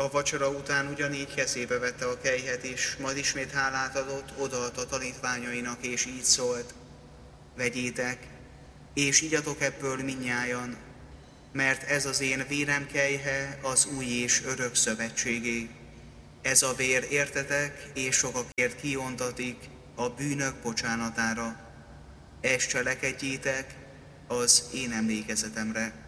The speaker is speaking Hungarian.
A vacsora után ugyanígy kezébe vette a kelyhet, és majd ismét hálát adott, odaadta tanítványainak, és így szólt: vegyétek, és igyatok ebből mindnyájan, mert ez az én vérem kelyhe, az új és örök szövetségé. Ez a vér értetek és sokakért kiontatik a bűnök bocsánatára. Ezt cselekedjétek az én emlékezetemre.